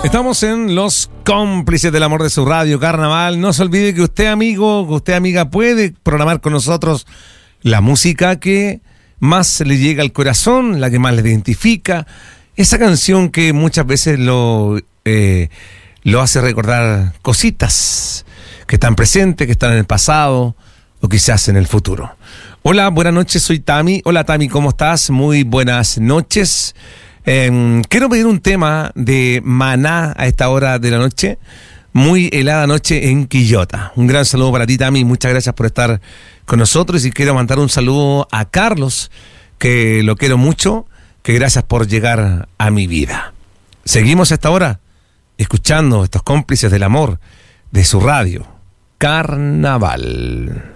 Estamos en los cómplices del amor de su radio, Carnaval. No se olvide que usted, amigo, que usted, amiga, puede programar con nosotros la música que más le llega al corazón, la que más le identifica. Esa canción que muchas veces lo hace recordar cositas que están presentes, que están en el pasado o quizás en el futuro. Hola, buenas noches, soy Tami. Hola, Tami, ¿cómo estás? Muy buenas noches. Quiero pedir un tema de Maná a esta hora de la noche. Muy helada noche en Quillota. Un gran saludo para ti, Tami. Muchas gracias por estar con nosotros. Y quiero mandar un saludo a Carlos, que lo quiero mucho, que gracias por llegar a mi vida. Seguimos a esta hora escuchando estos cómplices del amor de su radio, Carnaval.